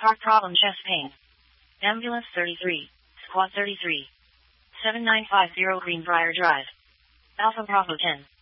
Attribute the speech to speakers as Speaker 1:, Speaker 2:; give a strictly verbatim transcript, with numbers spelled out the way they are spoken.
Speaker 1: Heart problem, chest pain. Ambulance thirty-three, Squad thirty-three. seven nine five zero Greenbrier Drive. Alpha Bravo ten.